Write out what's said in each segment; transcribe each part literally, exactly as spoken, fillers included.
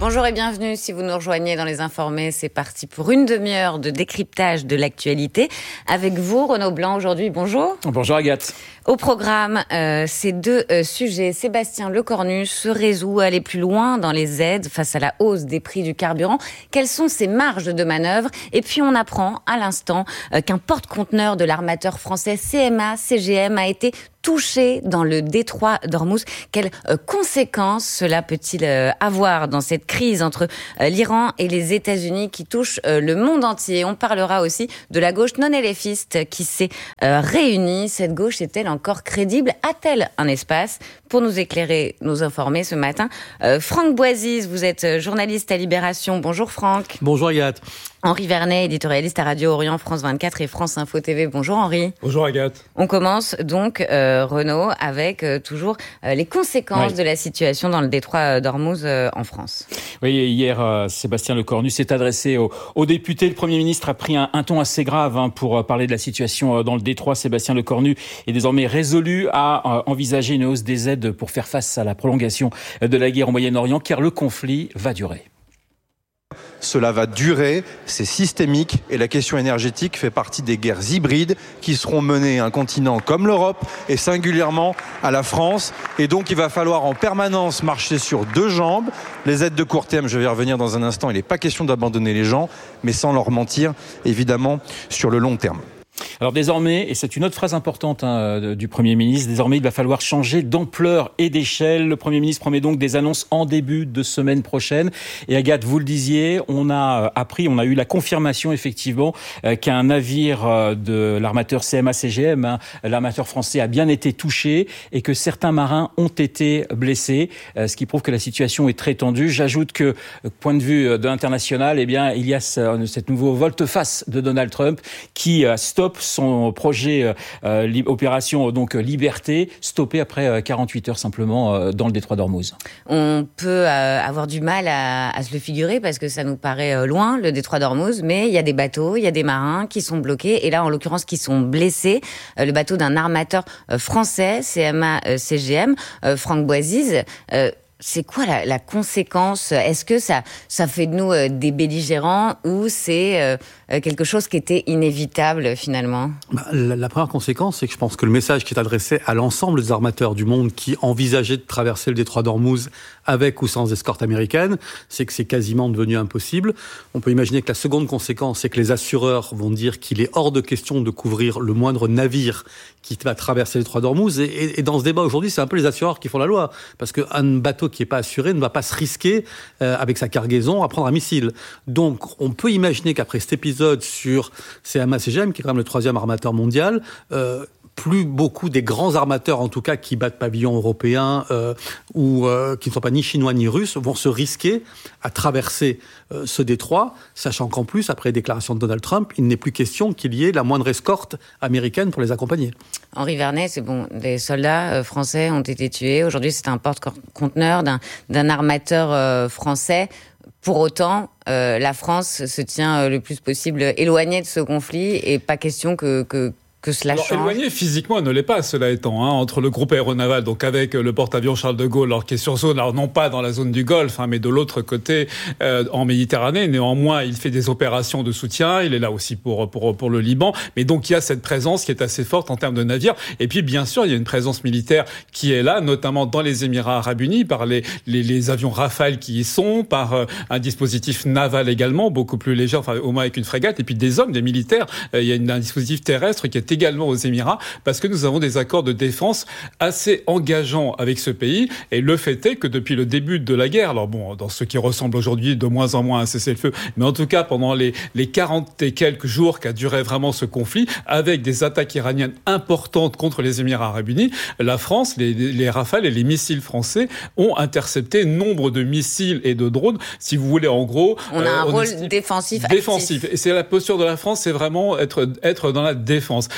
Bonjour et bienvenue. Si vous nous rejoignez dans Les Informés, c'est parti pour une demi-heure de décryptage de l'actualité. Avec vous, Renaud Blanc, aujourd'hui. Bonjour. Bonjour Agathe. Au programme, euh, ces deux euh, sujets. Sébastien Lecornu se résout à aller plus loin dans les aides face à la hausse des prix du carburant. Quelles sont ses marges de manœuvre? Et puis on apprend à l'instant euh, qu'un porte-conteneur de l'armateur français C M A C G M a été touché dans le détroit d'Ormuz. Quelles euh, conséquences cela peut-il euh, avoir dans cette crise entre euh, l'Iran et les États-Unis qui touche euh, le monde entier? On parlera aussi de la gauche non éléphiste qui s'est euh, réunie. Cette gauche est-elle encore crédible? A-t-elle un espace? Pour nous éclairer, nous informer ce matin, euh, Franck Boisise, vous êtes journaliste à Libération. Bonjour Franck. Bonjour Agathe. Henri Vernet, éditorialiste à Radio Orient, France vingt-quatre et France Info T V. Bonjour Henri. Bonjour Agathe. On commence donc, euh, Renaud, avec euh, toujours euh, les conséquences oui. de la situation dans le détroit d'Ormuz euh, en France. Oui, hier, euh, Sébastien Lecornu s'est adressé aux, aux députés. Le Premier ministre a pris un, un ton assez grave hein, pour euh, parler de la situation euh, dans le détroit. Sébastien Lecornu est désormais résolu à euh, envisager une hausse des aides pour faire face à la prolongation de la guerre au Moyen-Orient, car le conflit va durer. Cela va durer, c'est systémique et la question énergétique fait partie des guerres hybrides qui seront menées à un continent comme l'Europe et singulièrement à la France. Et donc il va falloir en permanence marcher sur deux jambes. Les aides de court terme, je vais y revenir dans un instant, il n'est pas question d'abandonner les gens, mais sans leur mentir, évidemment, sur le long terme. Alors désormais, et c'est une autre phrase importante hein, du Premier ministre, désormais il va falloir changer d'ampleur et d'échelle. Le Premier ministre promet donc des annonces en début de semaine prochaine. Et Agathe, vous le disiez, on a appris, on a eu la confirmation effectivement euh, qu'un navire euh, de l'armateur C M A C G M, hein, l'armateur français, a bien été touché et que certains marins ont été blessés, euh, ce qui prouve que la situation est très tendue. J'ajoute que, point de vue de l'international, eh bien il y a ce, cette nouveau volte-face de Donald Trump qui euh, stoppe son projet euh, li- opération donc Liberté, stoppé après euh, quarante-huit heures simplement euh, dans le détroit d'Ormuz. On peut euh, avoir du mal à, à se le figurer parce que ça nous paraît euh, loin, le détroit d'Ormuz, mais il y a des bateaux, il y a des marins qui sont bloqués et là en l'occurrence qui sont blessés. Euh, le bateau d'un armateur euh, français, C M A euh, C G M, euh, Franck Boisise. Euh, C'est quoi la, la conséquence? Est-ce que ça, ça fait de nous euh, des belligérants ou c'est euh, quelque chose qui était inévitable finalement? bah, la, la première conséquence, c'est que je pense que le message qui est adressé à l'ensemble des armateurs du monde qui envisageaient de traverser le détroit d'Ormuz avec ou sans escorte américaine, c'est que c'est quasiment devenu impossible. On peut imaginer que la seconde conséquence, c'est que les assureurs vont dire qu'il est hors de question de couvrir le moindre navire qui va traverser le détroit d'Ormuz. Et, et, et dans ce débat aujourd'hui, c'est un peu les assureurs qui font la loi. Parce qu'un bateau qui n'est pas assuré ne va pas se risquer, euh, avec sa cargaison, à prendre un missile. Donc, on peut imaginer qu'après cet épisode sur C M A C G M, qui est quand même le troisième armateur mondial, euh, plus beaucoup des grands armateurs, en tout cas, qui battent pavillon européen euh, ou euh, qui ne sont pas ni chinois ni russes, vont se risquer à traverser euh, ce détroit, sachant qu'en plus, après les déclarations de Donald Trump, il n'est plus question qu'il y ait la moindre escorte américaine pour les accompagner. Henri Vernet, c'est bon, des soldats euh, français ont été tués. Aujourd'hui, c'est un porte-conteneur d'un, d'un armateur euh, français. Pour autant, euh, la France se tient euh, le plus possible éloignée de ce conflit et pas question que... que que cela alors, change. Éloigné physiquement, elle ne l'est pas, cela étant, hein, entre le groupe aéronaval, donc avec le porte-avions Charles de Gaulle, alors qui est sur zone, alors non pas dans la zone du Golfe, hein, mais de l'autre côté, euh, en Méditerranée. Néanmoins, il fait des opérations de soutien. Il est là aussi pour pour pour le Liban. Mais donc il y a cette présence qui est assez forte en termes de navires. Et puis bien sûr, il y a une présence militaire qui est là, notamment dans les Émirats Arabes Unis, par les les, les avions Rafale qui y sont, par euh, un dispositif naval également beaucoup plus léger, enfin au moins avec une frégate, et puis des hommes, des militaires. Euh, il y a une, un dispositif terrestre qui est également aux Émirats, parce que nous avons des accords de défense assez engageants avec ce pays. Et le fait est que depuis le début de la guerre, alors bon, dans ce qui ressemble aujourd'hui de moins en moins à un cessez-le-feu, mais en tout cas pendant les, les quarante et quelques jours qu'a duré vraiment ce conflit, avec des attaques iraniennes importantes contre les Émirats Arabes Unis, la France, les, les Rafales et les missiles français ont intercepté nombre de missiles et de drones. Si vous voulez, en gros... On a euh, un on rôle estime, défensif défensif. Actif. Et c'est la posture de la France, c'est vraiment être, être dans la défense.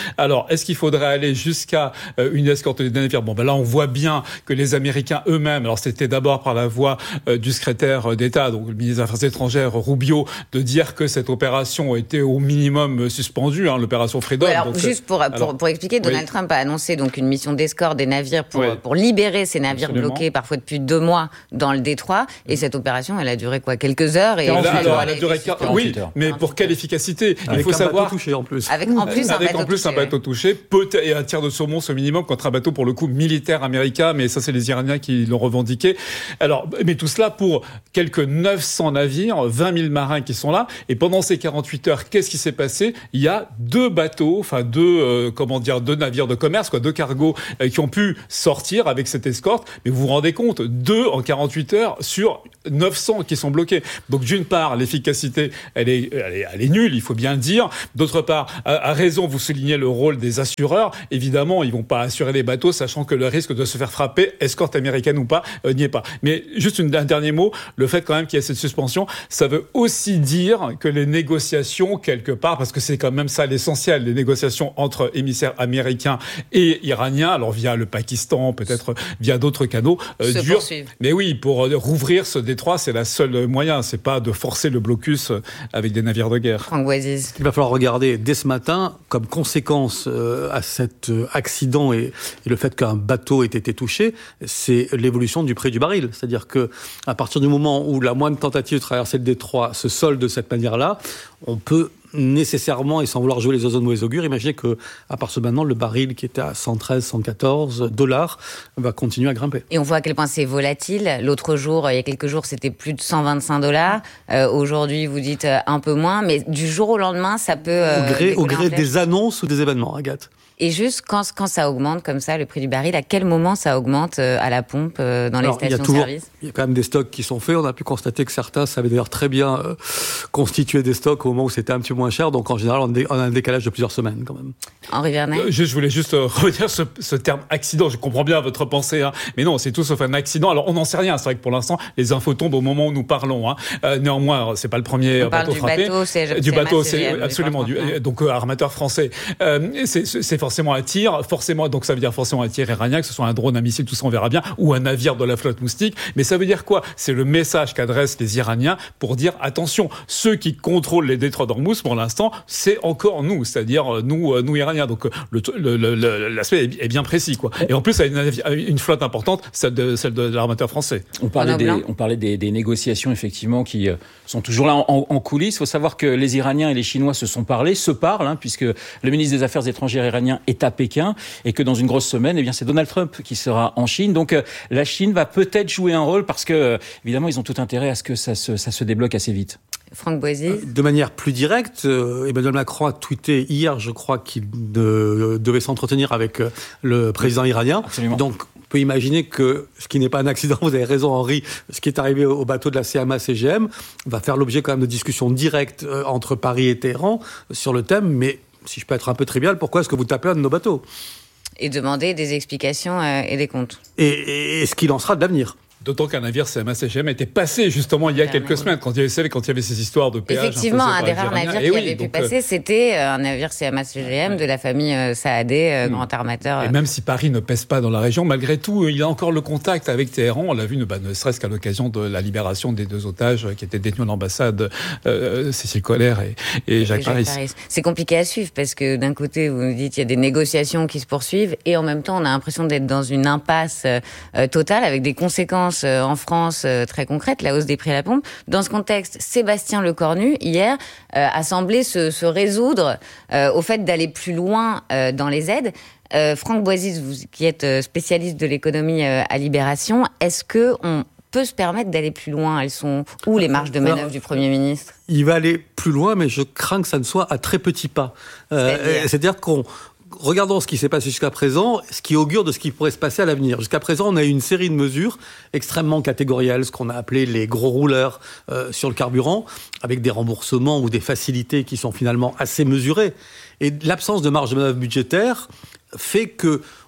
Alors, est-ce qu'il faudrait aller jusqu'à euh, une escorte des navires? Bon, ben là, on voit bien que les Américains eux-mêmes, alors c'était d'abord par la voix euh, du secrétaire d'État, donc le ministre des Affaires étrangères, Rubio, de dire que cette opération était au minimum suspendue, hein, l'opération Freedom. Ouais, alors, donc, juste pour, pour, alors, pour expliquer, Donald oui. Trump a annoncé donc une mission d'escorte des navires pour, Oui. pour libérer ces navires Absolument. bloqués, parfois depuis deux mois, dans le détroit. Et cette opération, elle a duré quoi? Quelques heures et Alors, ensuite, alors, elle elle a duré été quarante Oui, suspendue. mais pour quelle efficacité? Il Avec faut un savoir. bateau touché en plus. Avec en plus un Avec bateau en plus touché, un bateau ouais. touché, peut et un tir de saumon, ce minimum, contre un bateau pour le coup militaire américain, mais ça c'est les Iraniens qui l'ont revendiqué. Alors, mais tout cela pour quelques neuf cents navires, vingt mille marins qui sont là, et pendant ces quarante-huit heures, qu'est-ce qui s'est passé? Il y a deux bateaux, enfin deux, euh, comment dire, deux navires de commerce, quoi, deux cargos euh, qui ont pu sortir avec cette escorte, mais vous vous rendez compte, deux en quarante-huit heures sur neuf cents qui sont bloqués. Donc d'une part, l'efficacité, elle est, elle est, elle est nulle, il faut bien le dire. D'autre part, à, à raison, vous soulignez le rôle des assureurs. Évidemment, ils vont pas assurer les bateaux, sachant que le risque de se faire frapper, escorte américaine ou pas, euh, n'y est pas. Mais juste une, un dernier mot, le fait quand même qu'il y ait cette suspension, ça veut aussi dire que les négociations, quelque part, parce que c'est quand même ça l'essentiel, les négociations entre émissaires américains et iraniens, alors via le Pakistan, peut-être via d'autres canaux, euh, Se durent. poursuivent. Mais oui, pour euh, rouvrir ce détroit, c'est la seule moyen, c'est pas de forcer le blocus avec des navires de guerre. Franck Boisiz. Il va falloir regarder dès ce matin, comme conséquence euh, à cet euh, accident et, et le fait qu'un bateau ait été touché, c'est l'évolution du prix du baril. C'est-à-dire que à partir du moment où la moindre tentative de traverser le détroit se solde de cette manière-là, on peut nécessairement, et sans vouloir jouer les oiseaux de mauvais augure, imaginez que à partir de maintenant, le baril qui était à cent treize, cent quatorze dollars va continuer à grimper. Et on voit à quel point c'est volatile. L'autre jour, il y a quelques jours, c'était plus de cent vingt-cinq dollars. Euh, aujourd'hui, vous dites euh, un peu moins, mais du jour au lendemain, ça peut... Euh, au gré, au décoller en gré flèche. des annonces ou des événements, Agathe. Et juste quand, quand ça augmente comme ça, le prix du baril, à quel moment ça augmente euh, à la pompe, euh, dans Alors, les il y a toujours, stations-service? il y a quand même des stocks qui sont faits. On a pu constater que certains savaient d'ailleurs très bien euh, constituer des stocks au moment où c'était un petit peu moins cher. Donc en général, on, dé, on a un décalage de plusieurs semaines quand même. Henri Vernet. Euh, je, je voulais juste euh, revenir ce, ce terme accident. Je comprends bien votre pensée, hein, mais non, c'est tout sauf un accident. Alors on n'en sait rien. C'est vrai que pour l'instant, les infos tombent au moment où nous parlons. Hein. Euh, néanmoins, c'est pas le premier On parle bateau du frappé. bateau, c'est du bateau, C G M, c'est absolument du, ouais. donc euh, armateur français. Euh, c'est, c'est forcément un tir, forcément. Donc ça veut dire forcément un tir iranien, que ce soit un drone, un missile, tout ça on verra bien, ou un navire de la flotte Moustique. Mais ça veut dire quoi? C'est le message qu'adressent les Iraniens pour dire attention, ceux qui contrôlent les détroits d'Ormuz pour l'instant, c'est encore nous, c'est-à-dire nous, nous Iraniens. Donc le, le, le, l'aspect est bien précis, quoi. Et en plus, il y a une, une flotte importante, celle de, celle de l'armateur français. On parlait, des, on parlait des, des négociations, effectivement, qui euh, sont toujours là en, en coulisses. Il faut savoir que les Iraniens et les Chinois se sont parlé, se parlent, hein, puisque le ministre des Affaires étrangères iranien est à Pékin, et que dans une grosse semaine, eh bien, c'est Donald Trump qui sera en Chine. Donc, euh, la Chine va peut-être jouer un rôle, parce que, euh, évidemment, ils ont tout intérêt à ce que ça se, ça se débloque assez vite. Franck Boisiz. De manière plus directe, euh, Emmanuel Macron a tweeté hier, je crois, qu'il de, devait s'entretenir avec euh, le président iranien. Absolument. Donc, on peut imaginer que, ce qui n'est pas un accident, vous avez raison Henri, ce qui est arrivé au bateau de la C M A C G M va faire l'objet quand même de discussions directes euh, entre Paris et Téhéran sur le thème, mais si je peux être un peu trivial, pourquoi est-ce que vous tapez un de nos bateaux ? Et demander des explications euh, et des comptes. Et, et, et ce qui lancera de l'avenir. D'autant qu'un navire C M A C G M était passé justement il y a quelques oui. semaines, quand il y avait, quand il y avait ces histoires de péage. Effectivement, un des rares navires qui oui, avait pu donc, passer, c'était un navire C M A C G M ouais. de la famille euh, Saadé, euh, mmh. grand armateur. Et même si Paris ne pèse pas dans la région, malgré tout, il a encore le contact avec Téhéran. On l'a vu, bah, ne serait-ce qu'à l'occasion de la libération des deux otages qui étaient détenus à l'ambassade, euh, Cécile Collère et, et, Jacques, et Jacques Paris. Paris. C'est compliqué à suivre parce que d'un côté, vous nous dites qu'il y a des négociations qui se poursuivent et en même temps, on a l'impression d'être dans une impasse euh, totale avec des conséquences euh, en France très concrète, la hausse des prix à la pompe. Dans ce contexte, Sébastien Lecornu, hier, euh, a semblé se, se résoudre euh, au fait d'aller plus loin euh, dans les aides. Euh, Franck Boisiz, vous qui êtes spécialiste de l'économie euh, à Libération, est-ce qu'on peut se permettre d'aller plus loin? Elles sont où les marges de manœuvre Alors, du Premier ministre? Il va aller plus loin, mais je crains que ça ne soit à très petits pas. Euh, c'est-à-dire, c'est-à-dire qu'on Regardons ce qui s'est passé jusqu'à présent, ce qui augure de ce qui pourrait se passer à l'avenir. Jusqu'à présent, on a eu une série de mesures extrêmement catégorielles, ce qu'on a appelé les gros rouleurs euh, sur le carburant, avec des remboursements ou des facilités qui sont finalement assez mesurées. Et l'absence de marge de manœuvre budgétaire fait que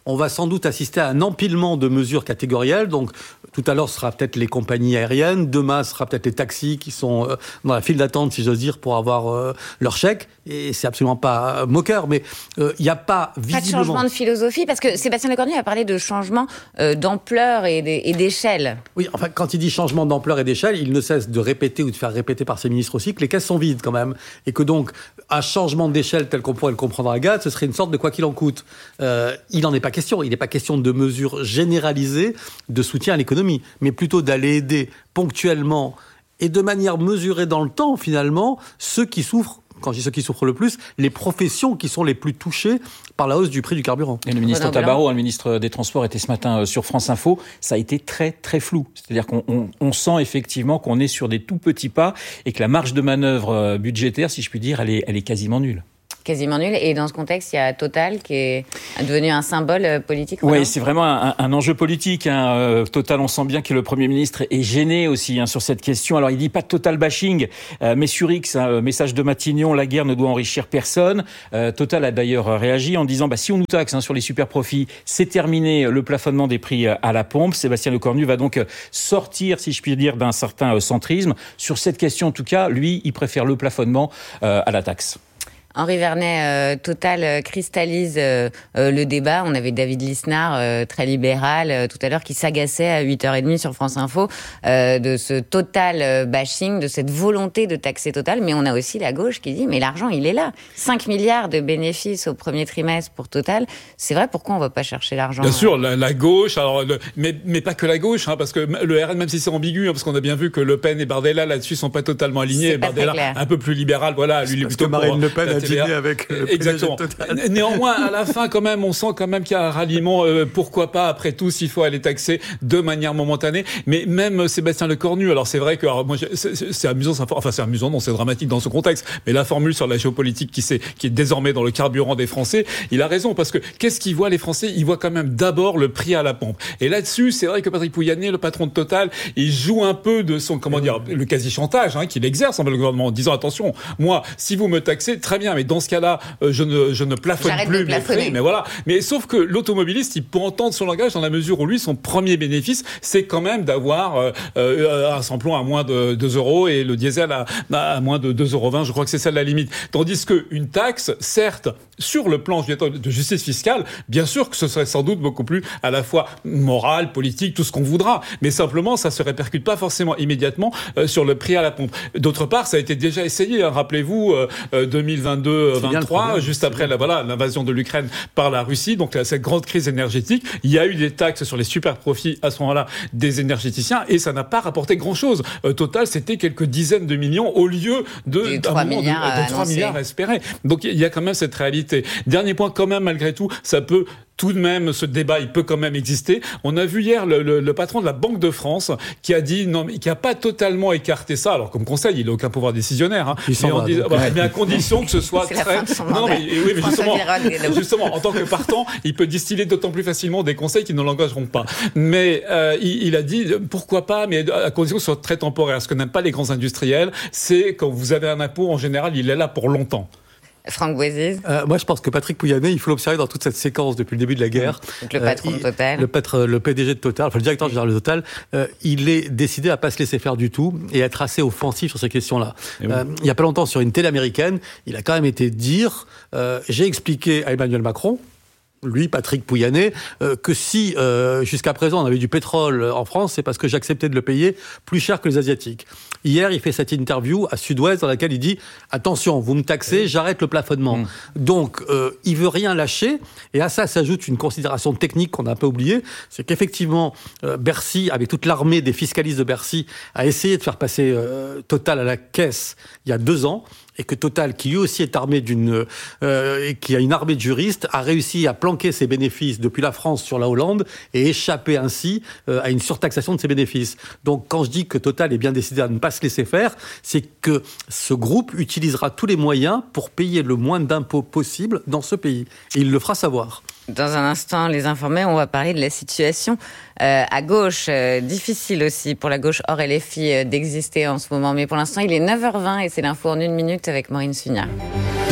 on va sans doute assister à un empilement de mesures catégorielles. Donc, tout à l'heure, ce sera peut-être les compagnies aériennes. Demain, ce sera peut-être les taxis qui sont euh, dans la file d'attente, si j'ose dire, pour avoir euh, leur chèque. Et c'est absolument pas euh, moqueur, mais il euh, n'y a pas visiblement... Pas de changement de philosophie, parce que Sébastien Lecornu a parlé de changement euh, d'ampleur et, et d'échelle. Oui, enfin, quand il dit changement d'ampleur et d'échelle, il ne cesse de répéter ou de faire répéter par ses ministres aussi que les caisses sont vides quand même. Et que donc, un changement d'échelle tel qu'on pourrait le comprendre à Agathe, ce serait une sorte de quoi qu'il en coûte. Euh, il n'en est pas question. Il n'est pas question de mesures généralisées de soutien à l'économie, mais plutôt d'aller aider ponctuellement et de manière mesurée dans le temps, finalement, ceux qui souffrent. Quand je dis ceux qui souffrent le plus, les professions qui sont les plus touchées par la hausse du prix du carburant. Et le ministre Tabarot, le ministre des Transports, était ce matin sur France Info. Ça a été très, très flou. C'est-à-dire qu'on on, on sent effectivement qu'on est sur des tout petits pas et que la marge de manœuvre budgétaire, si je puis dire, elle est, elle est quasiment nulle. Quasiment nul. Et dans ce contexte, il y a Total qui est devenu un symbole politique. Oui, c'est vraiment un, un enjeu politique. Hein. Total, on sent bien que le Premier ministre est gêné aussi hein, sur cette question. Alors, il dit pas de Total bashing, euh, mais sur X, hein, message de Matignon, la guerre ne doit enrichir personne. Euh, Total a d'ailleurs réagi en disant, bah, si on nous taxe hein, sur les super profits, c'est terminé le plafonnement des prix à la pompe. Sébastien Lecornu va donc sortir, si je puis dire, d'un certain centrisme. Sur cette question, en tout cas, lui, il préfère le plafonnement euh, à la taxe. Henri Vernet, euh, Total euh, cristallise euh, euh, le débat. On avait David Lisnard, euh, très libéral, euh, tout à l'heure, qui s'agaçait à huit heures trente sur France Info euh, de ce Total euh, bashing, de cette volonté de taxer Total. Mais on a aussi la gauche qui dit, mais l'argent, il est là. cinq milliards de bénéfices au premier trimestre pour Total. C'est vrai, pourquoi on ne va pas chercher l'argent? Bien sûr, la, la gauche, alors, le, mais, mais pas que la gauche, hein, parce que le R N, même si c'est ambigu, hein, parce qu'on a bien vu que Le Pen et Bardella, là-dessus, sont pas totalement alignés. Bardella, un peu plus libéral, voilà, lui, il est plutôt Marine pour, Le Pen a dîné avec le exactement. Total. Néanmoins, à la fin, quand même, on sent quand même qu'il y a un ralliement. Euh, pourquoi pas, après tout, s'il faut aller taxer de manière momentanée. Mais même Sébastien Lecornu, alors c'est vrai que, alors, moi, c'est, c'est amusant, enfin c'est amusant, non, c'est dramatique dans ce contexte. Mais la formule sur la géopolitique qui, c'est, qui est désormais dans le carburant des Français, il a raison, parce que qu'est-ce qu'ils voient les Français? Ils voient quand même d'abord le prix à la pompe. Et là-dessus, c'est vrai que Patrick Pouyanné, le patron de Total, il joue un peu de son, comment dire, le quasi-chantage hein, qu'il exerce envers le gouvernement en disant attention, moi, si vous me taxez, très bien, mais dans ce cas-là, Euh, je ne je ne plafonne J'arrête plus mes prix, mais voilà. Mais sauf que l'automobiliste, il peut entendre son langage dans la mesure où lui, son premier bénéfice, c'est quand même d'avoir euh, euh, un samplon à moins de deux euros et le diesel à, à moins de deux euros vingt. Je crois que c'est ça la limite. Tandis que une taxe, certes, sur le plan de justice fiscale, bien sûr que ce serait sans doute beaucoup plus à la fois moral, politique, tout ce qu'on voudra. Mais simplement, ça se répercute pas forcément immédiatement euh, sur le prix à la pompe. D'autre part, ça a été déjà essayé. Hein. Rappelez-vous, euh, deux mille vingt-deux vingt-trois, juste après la, voilà, l'invasion de l'Ukraine par la Russie, donc là, cette grande crise énergétique, il y a eu des taxes sur les super profits à ce moment-là des énergéticiens et ça n'a pas rapporté grand-chose. Euh, Total, c'était quelques dizaines de millions au lieu de trois milliards, de, de trois milliards espérés. Donc il y a quand même cette réalité. Dernier point quand même, malgré tout, ça peut tout de même, ce débat, il peut quand même exister. On a vu hier le, le, le patron de la Banque de France qui a dit non, mais qui a pas totalement écarté ça. Alors comme conseil, il n'a aucun pouvoir décisionnaire, hein, mais, on dit, bah, mais à condition que ce soit c'est très. Non, mais oui, mais justement, justement, en tant que partant, il peut distiller d'autant plus facilement des conseils qui ne l'engageront pas. Mais euh, il, il a dit pourquoi pas, mais à condition que ce soit très temporaire. Ce que n'aiment pas les grands industriels, c'est quand vous avez un impôt, en général, il est là pour longtemps. Franck Bouaziz. Euh, moi, je pense que Patrick Pouyanné, il faut l'observer dans toute cette séquence depuis le début de la guerre. Donc le patron euh, il, de Total. Le, patr- le P D G de Total, enfin le directeur général de Total, euh, il est décidé à pas se laisser faire du tout et à être assez offensif sur ces questions-là. Euh, oui. Il y a pas longtemps, sur une télé américaine, il a quand même été dire euh, j'ai expliqué à Emmanuel Macron, lui, Patrick Pouyanné, euh, que si euh, jusqu'à présent on avait du pétrole en France, c'est parce que j'acceptais de le payer plus cher que les Asiatiques. Hier, il fait cette interview à Sud-Ouest dans laquelle il dit « Attention, vous me taxez, j'arrête le plafonnement. Mmh. » Donc, euh, il veut rien lâcher. Et à ça s'ajoute une considération technique qu'on a un peu oubliée, c'est qu'effectivement, euh, Bercy, avec toute l'armée des fiscalistes de Bercy, a essayé de faire passer euh, Total à la caisse il y a deux ans. Et que Total, qui lui aussi est armé d'une, euh, et qui a une armée de juristes, a réussi à planquer ses bénéfices depuis la France sur la Hollande et échapper ainsi euh, à une surtaxation de ses bénéfices. Donc, quand je dis que Total est bien décidé à ne pas se laisser faire, c'est que ce groupe utilisera tous les moyens pour payer le moins d'impôts possible dans ce pays. Et il le fera savoir. Dans un instant, les informés, on va parler de la situation euh, à gauche. Euh, difficile aussi pour la gauche hors L F I euh, d'exister en ce moment. Mais pour l'instant, il est neuf heures vingt et c'est l'info en une minute avec Maureen Sugnard.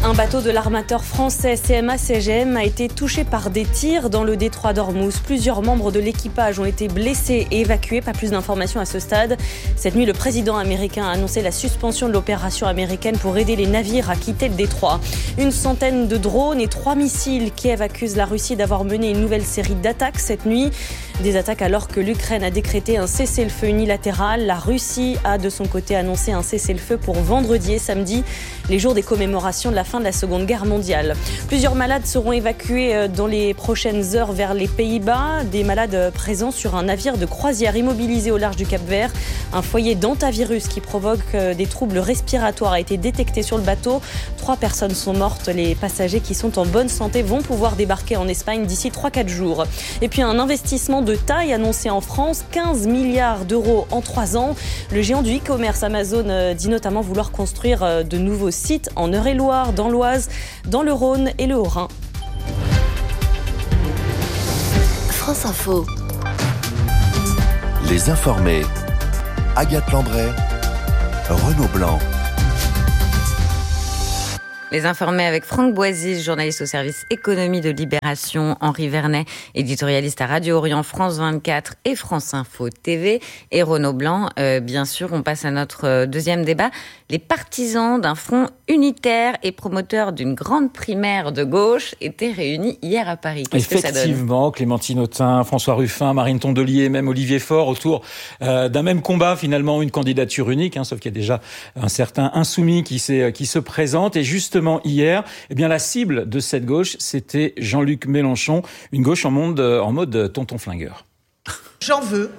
Un bateau de l'armateur français C M A C G M a été touché par des tirs dans le détroit d'Ormuz. Plusieurs membres de l'équipage ont été blessés et évacués. Pas plus d'informations à ce stade. Cette nuit, le président américain a annoncé la suspension de l'opération américaine pour aider les navires à quitter le détroit. Une centaine de drones et trois missiles. Kiev accuse la Russie d'avoir mené une nouvelle série d'attaques cette nuit. Des attaques alors que l'Ukraine a décrété un cessez-le-feu unilatéral. La Russie a de son côté annoncé un cessez-le-feu pour vendredi et samedi, les jours des commémorations de la fin de la Seconde Guerre mondiale. Plusieurs malades seront évacués dans les prochaines heures vers les Pays-Bas. Des malades présents sur un navire de croisière immobilisé au large du Cap-Vert. Un foyer d'hantavirus qui provoque des troubles respiratoires a été détecté sur le bateau. Trois personnes sont mortes. Les passagers qui sont en bonne santé vont pouvoir débarquer en Espagne d'ici trois à quatre jours. Et puis un investissement de taille annoncé en France, quinze milliards d'euros en trois ans. Le géant du e-commerce Amazon dit notamment vouloir construire de nouveaux sites en Eure-et-Loire, dans l'Oise, dans le Rhône et le Haut-Rhin. France Info. Les informés. Agathe Landray, Renaud Blanc. Les informés avec Franck Boisy, journaliste au service économie de Libération, Henri Vernet, éditorialiste à Radio Orient, France vingt-quatre et France Info T V, et Renaud Blanc. Euh, bien sûr, on passe à notre deuxième débat. Les partisans d'un front unitaire et promoteurs d'une grande primaire de gauche étaient réunis hier à Paris. Qu'est-ce que ça donne ? Effectivement, Clémentine Autain, François Ruffin, Marine Tondelier, même Olivier Faure, autour euh, d'un même combat, finalement, une candidature unique, hein, sauf qu'il y a déjà un certain insoumis qui, s'est, qui se présente. Et justement, hier, eh bien, la cible de cette gauche, c'était Jean-Luc Mélenchon, une gauche en mode, en mode tonton flingueur. J'en veux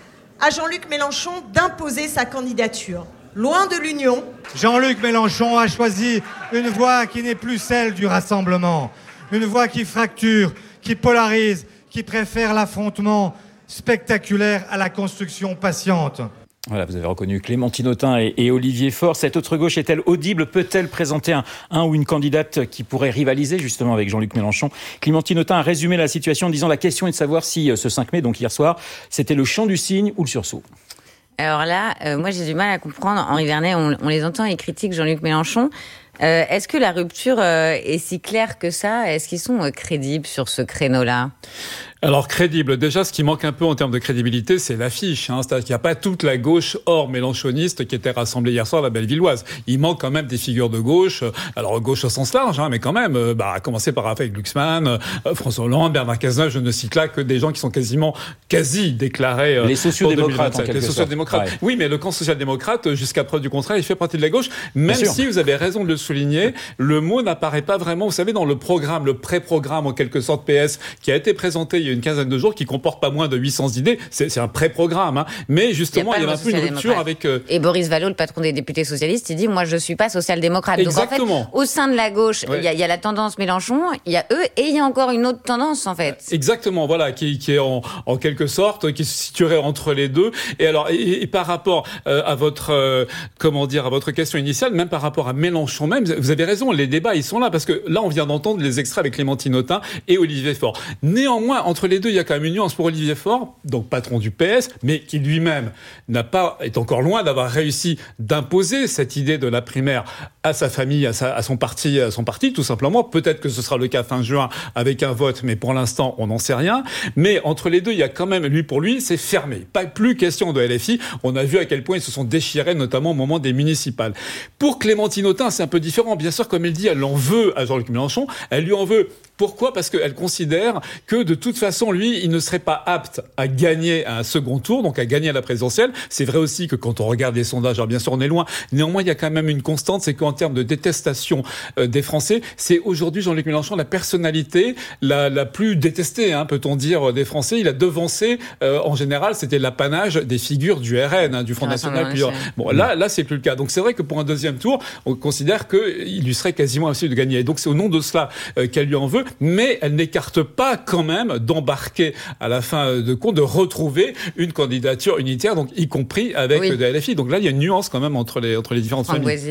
à Jean-Luc Mélenchon d'imposer sa candidature. Loin de l'union. Jean-Luc Mélenchon a choisi une voie qui n'est plus celle du rassemblement. Une voie qui fracture, qui polarise, qui préfère l'affrontement spectaculaire à la construction patiente. Voilà, vous avez reconnu Clémentine Autain et, et Olivier Faure. Cette autre gauche est-elle audible ? Peut-elle présenter un, un ou une candidate qui pourrait rivaliser justement avec Jean-Luc Mélenchon ? Clémentine Autain a résumé la situation en disant la question est de savoir si ce cinq mai, donc hier soir, c'était le chant du cygne ou le sursaut. Alors là, euh, moi j'ai du mal à comprendre. Henri Vernet, on, on les entend, ils critiquent Jean-Luc Mélenchon. Euh, est-ce que la rupture euh, est si claire que ça ? Est-ce qu'ils sont euh, crédibles sur ce créneau-là ? Alors, crédible. Déjà, ce qui manque un peu en termes de crédibilité, c'est l'affiche. Hein. C'est-à-dire qu'il n'y a pas toute la gauche hors mélenchoniste qui était rassemblée hier soir à la Bellevilloise. Il manque quand même des figures de gauche. Alors, gauche au sens large, hein, mais quand même, euh, bah, à commencer par Raphaël Glucksmann, euh, François Hollande, Bernard Cazeneuve, je ne cite là que des gens qui sont quasiment, quasi déclarés. Euh, les sociodémocrates, en quelque Les sociodémocrates. sorte. Ouais. Oui, mais le camp social-démocrate, jusqu'à preuve du contraire, il fait partie de la gauche. Même si, vous avez raison de le souligner, le mot n'apparaît pas vraiment. Vous savez, dans le programme, le pré-programme, en quelque sorte, P S, qui a été présenté il y a une quinzaine de jours, qui comporte pas moins de huit cents idées. C'est, c'est un pré-programme, hein. Mais justement, il y, il y a un peu une rupture avec... Euh... Et Boris Vallaud, le patron des députés socialistes, il dit « Moi, je suis pas social-démocrate ». Exactement. Donc, en fait, au sein de la gauche, il ouais. y, y a la tendance Mélenchon, il y a eux, et il y a encore une autre tendance, en fait. Exactement, voilà, qui, qui est en, en quelque sorte, qui se situerait entre les deux. Et alors, et, et par rapport euh, à votre, euh, comment dire, à votre question initiale, même par rapport à Mélenchon même, vous avez raison, les débats, ils sont là, parce que là, on vient d'entendre les extraits avec Clémentine Autain et Olivier Faure. Néanmoins, entre les deux, il y a quand même une nuance pour Olivier Faure, donc patron du P S, mais qui lui-même n'a pas, est encore loin d'avoir réussi d'imposer cette idée de la primaire à sa famille, à, sa, à son parti, à son parti, tout simplement. Peut-être que ce sera le cas fin juin avec un vote, mais pour l'instant, on n'en sait rien. Mais entre les deux, il y a quand même, lui pour lui, c'est fermé. Pas plus question de L F I. On a vu à quel point ils se sont déchirés, notamment au moment des municipales. Pour Clémentine Autain, c'est un peu différent. Bien sûr, comme elle dit, elle en veut à Jean-Luc Mélenchon. Elle lui en veut. Pourquoi ? Parce qu'elle considère que de toute façon, lui, il ne serait pas apte à gagner à un second tour, donc à gagner à la présidentielle. C'est vrai aussi que quand on regarde les sondages, alors bien sûr on est loin, néanmoins il y a quand même une constante, c'est qu'en termes de détestation euh, des Français, c'est aujourd'hui Jean-Luc Mélenchon la personnalité la, la plus détestée, hein, peut-on dire, des Français. Il a devancé, euh, en général, c'était l'apanage des figures du R N, hein, du Front National. Puis, bon, là, là c'est plus le cas. Donc c'est vrai que pour un deuxième tour, on considère qu'il lui serait quasiment impossible de gagner. Et donc c'est au nom de cela euh, qu'elle lui en veut, mais elle n'écarte pas quand même d'embarquer à la fin de compte, de retrouver une candidature unitaire, donc y compris avec oui. de L F I. Donc là, il y a une nuance quand même entre les, entre les différentes familles.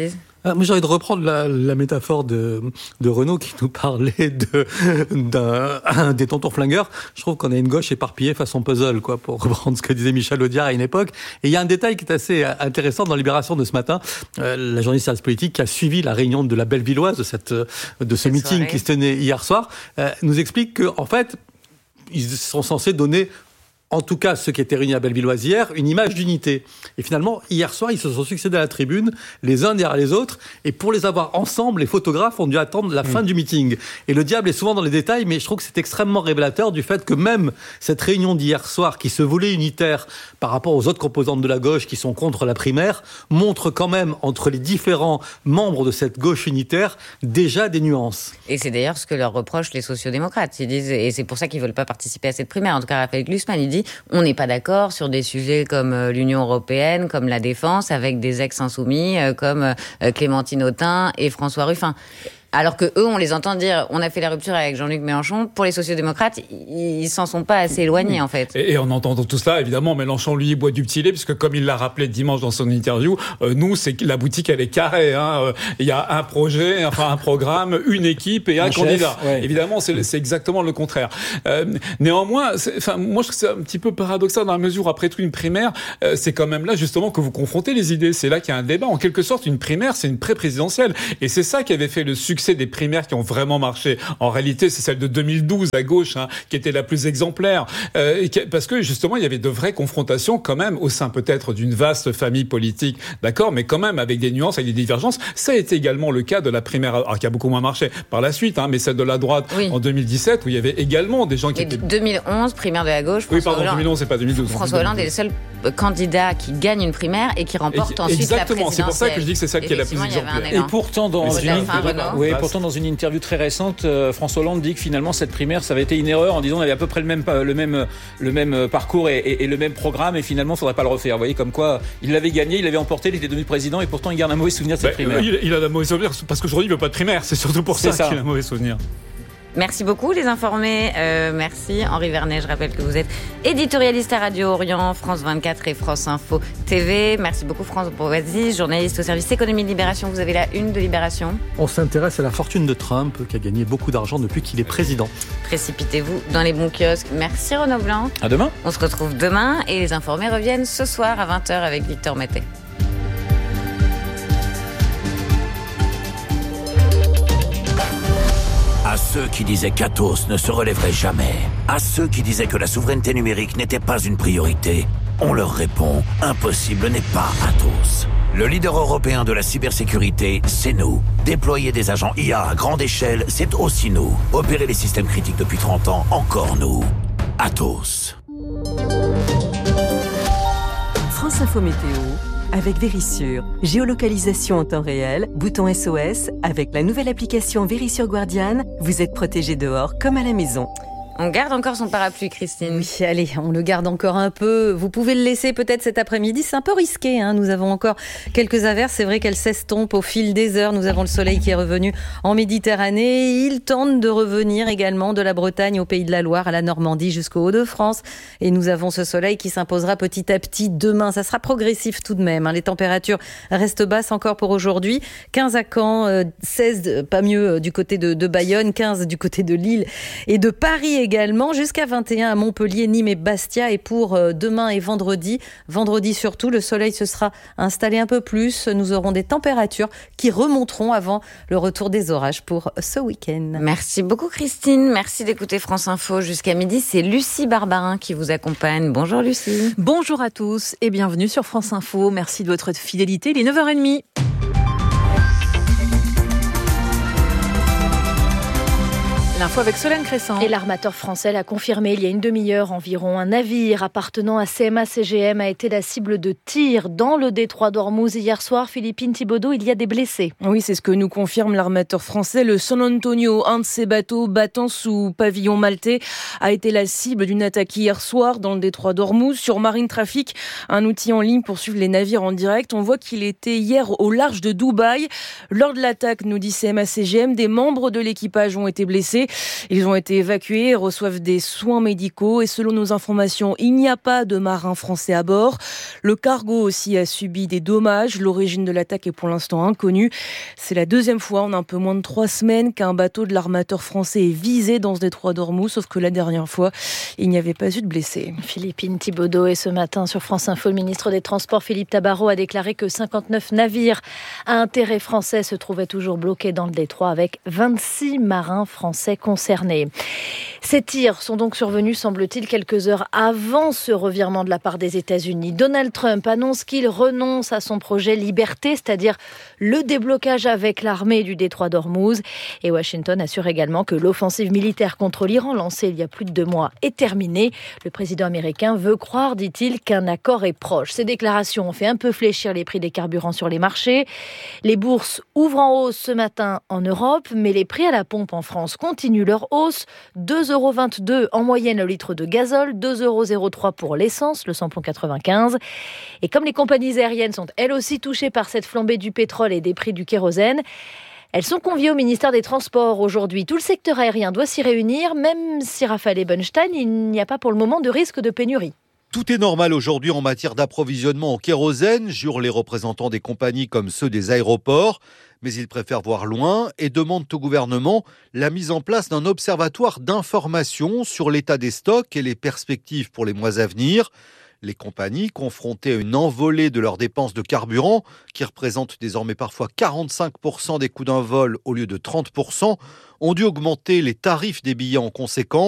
Ah, moi, j'ai envie de reprendre la, la métaphore de, de Renaud qui nous parlait de, d'un, des tontons flingueurs. Je trouve qu'on a une gauche éparpillée façon puzzle, quoi, pour reprendre ce que disait Michel Audiard à une époque. Et il y a un détail qui est assez intéressant dans Libération de ce matin. Euh, la journaliste service politique qui a suivi la réunion de la Bellevilloise, de, cette, de ce cette meeting soirée qui se tenait hier soir, euh, nous explique que, en fait, ils sont censés donner, en tout cas ceux qui étaient réunis à Bellevilloise hier, une image d'unité. Et finalement, hier soir, ils se sont succédés à la tribune, les uns derrière les autres, et pour les avoir ensemble, les photographes ont dû attendre la mmh. fin du meeting. Et le diable est souvent dans les détails, mais je trouve que c'est extrêmement révélateur du fait que même cette réunion d'hier soir, qui se voulait unitaire par rapport aux autres composantes de la gauche qui sont contre la primaire, montre quand même, entre les différents membres de cette gauche unitaire, déjà des nuances. Et c'est d'ailleurs ce que leur reprochent les sociodémocrates. Ils disent, et c'est pour ça qu'ils ne veulent pas participer à cette primaire. En tout cas, Raphaël Glucksmann, il dit on n'est pas d'accord sur des sujets comme l'Union européenne, comme la défense, avec des ex-insoumis comme Clémentine Autain et François Ruffin. Alors que eux, on les entend dire, on a fait la rupture avec Jean-Luc Mélenchon. Pour les sociodémocrates, ils s'en sont pas assez éloignés, en fait. Et, et en entendant tout cela, évidemment, Mélenchon, lui, boit du petit lait, puisque comme il l'a rappelé dimanche dans son interview, euh, nous, c'est la boutique, elle est carrée. Hein. Il y a un projet, enfin un programme, une équipe et un, un candidat. Chef, ouais. Évidemment, c'est, c'est exactement le contraire. Euh, néanmoins, enfin, moi, je trouve que c'est un petit peu paradoxal dans la mesure, après tout, une primaire, euh, c'est quand même là, justement, que vous confrontez les idées. C'est là qu'il y a un débat. En quelque sorte, une primaire, c'est une pré-présidentielle. Et c'est ça qui avait fait le succès des primaires qui ont vraiment marché. En réalité, c'est celle de deux mille douze à gauche hein, qui était la plus exemplaire. Euh, parce que justement, il y avait de vraies confrontations quand même au sein peut-être d'une vaste famille politique, d'accord, mais quand même avec des nuances, avec des divergences. Ça a été également le cas de la primaire, alors, qui a beaucoup moins marché par la suite, hein, mais celle de la droite oui. en deux mille dix-sept où il y avait également des gens qui et étaient... deux mille onze, primaire de la gauche. François oui, pardon, Hollande. deux mille onze, c'est pas deux mille douze. François Hollande est le seul candidat qui gagne une primaire et qui remporte et qui, ensuite exactement, la présidentielle. C'est pour ça que je dis que c'est celle qui est la plus exemplaire. Et pourtant, dans une, enfin, oui, pourtant, dans une interview très récente, euh, François Hollande dit que finalement cette primaire, ça avait été une erreur en disant on avait à peu près le même, le même, le même parcours et, et, et le même programme et finalement, il ne faudrait pas le refaire. Vous voyez, comme quoi, il l'avait gagné, il l'avait emporté, il était devenu président et pourtant, il garde un mauvais souvenir de cette bah, primaire. Il, il a un mauvais souvenir parce qu'aujourd'hui, il ne veut pas de primaire. C'est surtout pour ça, ça qu'il a un mauvais souvenir. Merci beaucoup les informés, euh, merci Henri Vernet, je rappelle que vous êtes éditorialiste à Radio Orient, France vingt-quatre et France Info T V. Merci beaucoup France Bourgeoisie, journaliste au service Économie de Libération, vous avez la une de Libération. On s'intéresse à la fortune de Trump qui a gagné beaucoup d'argent depuis qu'il est président. Précipitez-vous dans les bons kiosques. Merci Renaud Blanc. À demain. On se retrouve demain et les informés reviennent ce soir à vingt heures avec Victor Mettet. À ceux qui disaient qu'Atos ne se relèverait jamais, à ceux qui disaient que la souveraineté numérique n'était pas une priorité, on leur répond, impossible n'est pas Atos. Le leader européen de la cybersécurité, c'est nous. Déployer des agents I A à grande échelle, c'est aussi nous. Opérer les systèmes critiques depuis trente ans, encore nous. Atos. France Info Météo avec Vérissure. Géolocalisation en temps réel, bouton S O S. Avec la nouvelle application Vérissure Guardian, vous êtes protégé dehors comme à la maison. On garde encore son parapluie, Christine. Oui, allez, on le garde encore un peu. Vous pouvez le laisser peut-être cet après-midi. C'est un peu risqué, hein. Nous avons encore quelques averses. C'est vrai qu'elles s'estompent au fil des heures. Nous avons le soleil qui est revenu en Méditerranée. Il tente de revenir également de la Bretagne au Pays de la Loire, à la Normandie jusqu'au Hauts-de-France. Et nous avons ce soleil qui s'imposera petit à petit demain. Ça sera progressif tout de même, hein. Les températures restent basses encore pour aujourd'hui. quinze à Caen, euh, seize, pas mieux, du côté de, de Bayonne, quinze du côté de Lille et de Paris également, jusqu'à vingt et un à Montpellier, Nîmes et Bastia. Et pour demain et vendredi, vendredi surtout, le soleil se sera installé un peu plus. Nous aurons des températures qui remonteront avant le retour des orages pour ce week-end. Merci beaucoup Christine, merci d'écouter France Info jusqu'à midi. C'est Lucie Barbarin qui vous accompagne. Bonjour Lucie. Bonjour à tous et bienvenue sur France Info. Merci de votre fidélité, il est neuf heures trente. L'info avec Solène Crescent. Et l'armateur français l'a confirmé il y a une demi-heure environ. Un navire appartenant à C M A C G M a été la cible de tirs dans le détroit d'Ormuz hier soir. Philippine Thibaudot, il y a des blessés. Oui, c'est ce que nous confirme l'armateur français. Le San Antonio, un de ses bateaux battant sous pavillon maltais, a été la cible d'une attaque hier soir dans le détroit d'Ormuz. Sur Marine Traffic, un outil en ligne pour suivre les navires en direct. On voit qu'il était hier au large de Dubaï. Lors de l'attaque, nous dit C M A C G M, des membres de l'équipage ont été blessés. Ils ont été évacués et reçoivent des soins médicaux. Et selon nos informations, il n'y a pas de marins français à bord. Le cargo aussi a subi des dommages. L'origine de l'attaque est pour l'instant inconnue. C'est la deuxième fois en un peu moins de trois semaines qu'un bateau de l'armateur français est visé dans ce détroit d'Ormuz, sauf que la dernière fois, il n'y avait pas eu de blessés. Philippine Thibaudeau, et ce matin sur France Info, le ministre des Transports Philippe Tabarot a déclaré que cinquante-neuf navires à intérêt français se trouvaient toujours bloqués dans le détroit avec vingt-six marins français concernés. Ces tirs sont donc survenus, semble-t-il, quelques heures avant ce revirement de la part des États-Unis. Donald Trump annonce qu'il renonce à son projet Liberté, c'est-à-dire le déblocage avec l'armée du détroit d'Ormuz. Et Washington assure également que l'offensive militaire contre l'Iran, lancée il y a plus de deux mois, est terminée. Le président américain veut croire, dit-il, qu'un accord est proche. Ces déclarations ont fait un peu fléchir les prix des carburants sur les marchés. Les bourses ouvrent en hausse ce matin en Europe, mais les prix à la pompe en France continuent leur hausse. deux euros vingt-deux en moyenne le litre de gazole, deux euros zéro trois pour l'essence, le samplon quatre-vingt-quinze. Et comme les compagnies aériennes sont elles aussi touchées par cette flambée du pétrole et des prix du kérosène, elles sont conviées au ministère des Transports aujourd'hui. Tout le secteur aérien doit s'y réunir, même si Raphaël Ebenstein, il n'y a pas pour le moment de risque de pénurie. Tout est normal aujourd'hui en matière d'approvisionnement en kérosène, jurent les représentants des compagnies comme ceux des aéroports. Mais ils préfèrent voir loin et demandent au gouvernement la mise en place d'un observatoire d'information sur l'état des stocks et les perspectives pour les mois à venir. Les compagnies, confrontées à une envolée de leurs dépenses de carburant, qui représentent désormais parfois quarante-cinq pour cent des coûts d'un vol au lieu de trente pour cent, ont dû augmenter les tarifs des billets en conséquence.